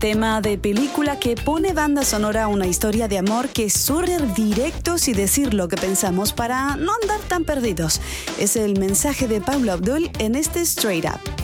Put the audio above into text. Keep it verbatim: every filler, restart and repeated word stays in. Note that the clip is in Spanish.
Tema de película que pone banda sonora a una historia de amor que surge directos y decir lo que pensamos para no andar tan perdidos. Es el mensaje de Paula Abdul en este Straight Up.